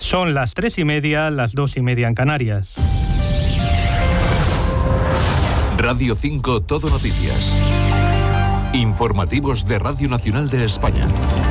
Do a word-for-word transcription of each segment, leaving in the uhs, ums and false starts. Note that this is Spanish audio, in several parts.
Son las tres y media, las dos y media en Canarias. Radio cinco Todo Noticias. Informativos de Radio Nacional de España.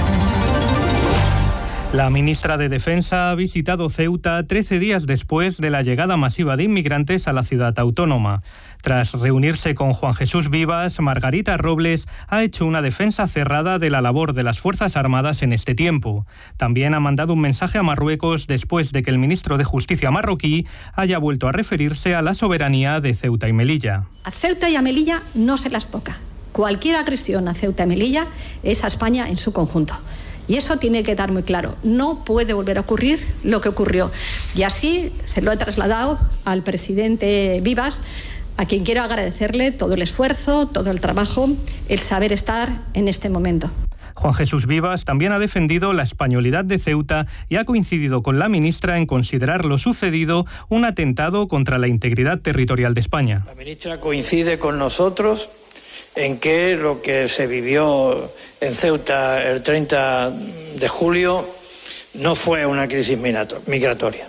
La ministra de Defensa ha visitado Ceuta trece días después de la llegada masiva de inmigrantes a la ciudad autónoma. Tras reunirse con Juan Jesús Vivas, Margarita Robles ha hecho una defensa cerrada de la labor de las Fuerzas Armadas en este tiempo. También ha mandado un mensaje a Marruecos después de que el ministro de Justicia marroquí haya vuelto a referirse a la soberanía de Ceuta y Melilla. A Ceuta y a Melilla no se las toca. Cualquier agresión a Ceuta y Melilla es a España en su conjunto. Y eso tiene que quedar muy claro. No puede volver a ocurrir lo que ocurrió. Y así se lo he trasladado al presidente Vivas, a quien quiero agradecerle todo el esfuerzo, todo el trabajo, el saber estar en este momento. Juan Jesús Vivas también ha defendido la españolidad de Ceuta y ha coincidido con la ministra en considerar lo sucedido un atentado contra la integridad territorial de España. La ministra coincide con nosotros en que lo que se vivió en Ceuta el treinta de julio no fue una crisis migratoria.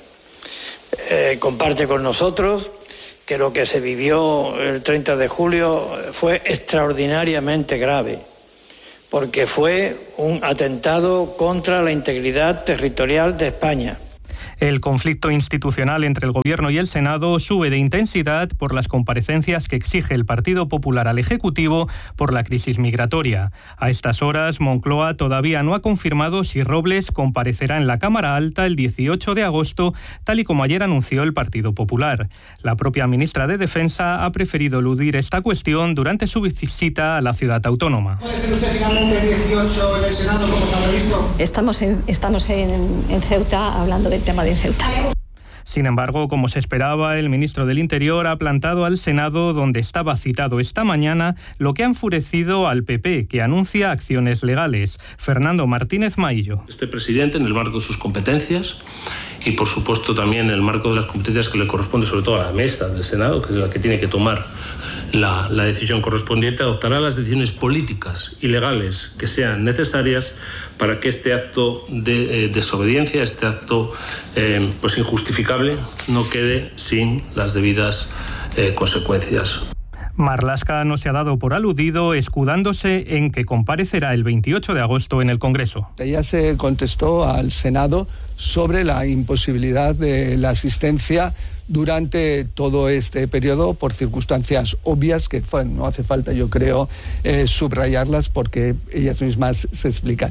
Eh, comparte con nosotros que lo que se vivió el treinta de julio fue extraordinariamente grave, porque fue un atentado contra la integridad territorial de España. El conflicto institucional entre el Gobierno y el Senado sube de intensidad por las comparecencias que exige el Partido Popular al Ejecutivo por la crisis migratoria. A estas horas, Moncloa todavía no ha confirmado si Robles comparecerá en la Cámara Alta el dieciocho de agosto, tal y como ayer anunció el Partido Popular. La propia ministra de Defensa ha preferido eludir esta cuestión durante su visita a la ciudad autónoma. ¿Puede ser usted finalmente el dieciocho en el Senado, como está previsto? Estamos en, estamos en, en Ceuta hablando del tema de Ceuta. Sin embargo, como se esperaba, el ministro del Interior ha plantado al Senado, donde estaba citado esta mañana, lo que ha enfurecido al P P, que anuncia acciones legales. Fernando Martínez Maillo. Este presidente, en el marco de sus competencias y, por supuesto, también en el marco de las competencias que le corresponde, sobre todo a la mesa del Senado, que es la que tiene que tomar la, la decisión correspondiente, adoptará las decisiones políticas y legales que sean necesarias para que este acto de eh, desobediencia, este acto eh, pues injustificable, no quede sin las debidas eh, consecuencias. Marlaska no se ha dado por aludido, escudándose en que comparecerá el veintiocho de agosto en el Congreso. Ya se contestó al Senado sobre la imposibilidad de la asistencia durante todo este periodo por circunstancias obvias que bueno, no hace falta, yo creo, eh, subrayarlas porque ellas mismas se explican.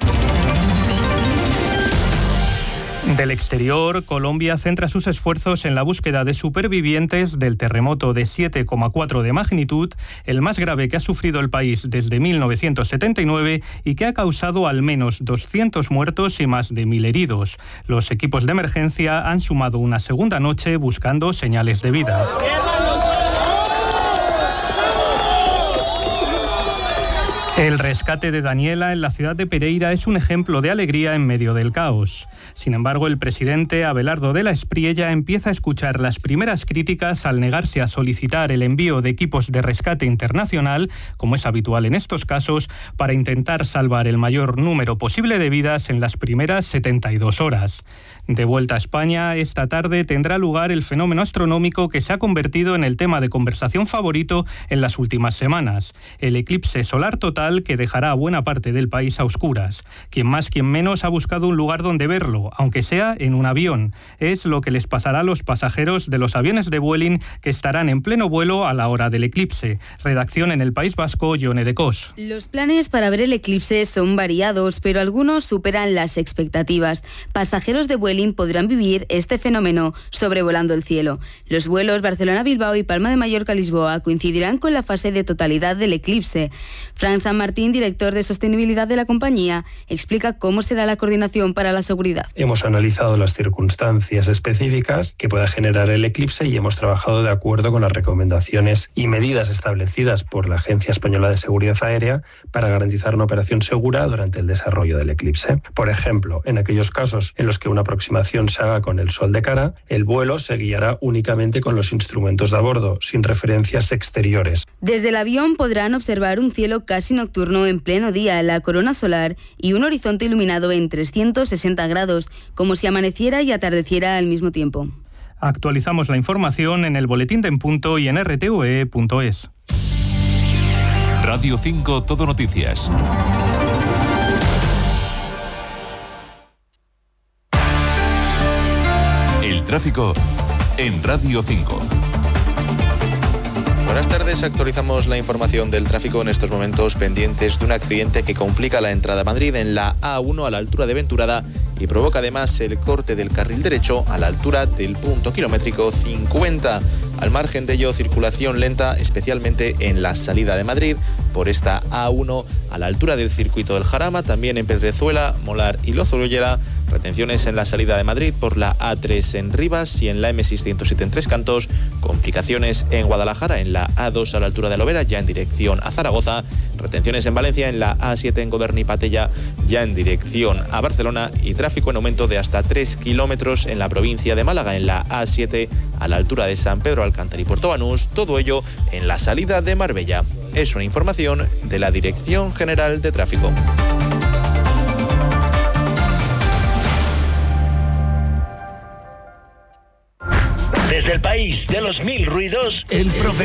Del exterior, Colombia centra sus esfuerzos en la búsqueda de supervivientes del terremoto de siete coma cuatro de magnitud, el más grave que ha sufrido el país desde mil novecientos setenta y nueve y que ha causado al menos doscientos muertos y más de mil heridos. Los equipos de emergencia han sumado una segunda noche buscando señales de vida. El rescate de Daniela en la ciudad de Pereira es un ejemplo de alegría en medio del caos. Sin embargo, el presidente Abelardo de la Espriella empieza a escuchar las primeras críticas al negarse a solicitar el envío de equipos de rescate internacional, como es habitual en estos casos, para intentar salvar el mayor número posible de vidas en las primeras setenta y dos horas. De vuelta a España, esta tarde tendrá lugar el fenómeno astronómico que se ha convertido en el tema de conversación favorito en las últimas semanas, el eclipse solar total que dejará a buena parte del país a oscuras. Quien más, quien menos ha buscado un lugar donde verlo, aunque sea en un avión. Es lo que les pasará a los pasajeros de los aviones de Vueling que estarán en pleno vuelo a la hora del eclipse. Redacción en el País Vasco, Yone de Cos. Los planes para ver el eclipse son variados, pero algunos superan las expectativas. Pasajeros de Vueling podrán vivir este fenómeno sobrevolando el cielo. Los vuelos Barcelona-Bilbao y Palma de Mallorca-Lisboa coincidirán con la fase de totalidad del eclipse. Fran San Martín, director de sostenibilidad de la compañía, explica cómo será la coordinación para la seguridad. Hemos analizado las circunstancias específicas que pueda generar el eclipse y hemos trabajado de acuerdo con las recomendaciones y medidas establecidas por la Agencia Española de Seguridad Aérea para garantizar una operación segura durante el desarrollo del eclipse. Por ejemplo, en aquellos casos en los que una aproximación se haga con el sol de cara, el vuelo se guiará únicamente con los instrumentos de a bordo, sin referencias exteriores. Desde el avión podrán observar un cielo casi nocturno nocturno en pleno día, la corona solar y un horizonte iluminado en trescientos sesenta grados, como si amaneciera y atardeciera al mismo tiempo. Actualizamos la información en el Boletín de En Punto y en r t v e punto es. Radio cinco Todo Noticias. El tráfico en Radio cinco. Buenas tardes, actualizamos la información del tráfico en estos momentos pendientes de un accidente que complica la entrada a Madrid en la A uno a la altura de Venturada y provoca además el corte del carril derecho a la altura del punto kilométrico cincuenta. Al margen de ello, circulación lenta, especialmente en la salida de Madrid por esta A uno a la altura del circuito del Jarama, también en Pedrezuela, Molar y Lozorollera. Retenciones en la salida de Madrid por la A tres en Rivas y en la M seiscientos siete en Tres Cantos. Complicaciones en Guadalajara en la A dos a la altura de Lovera, ya en dirección a Zaragoza. Retenciones en Valencia en la A siete en Goderney y Patella, ya en dirección a Barcelona. Y tráfico en aumento de hasta tres kilómetros en la provincia de Málaga, en la A siete a la altura de San Pedro Alcántara y Puerto Banús. Todo ello en la salida de Marbella. Es una información de la Dirección General de Tráfico. Desde el país de los mil ruidos, el profesor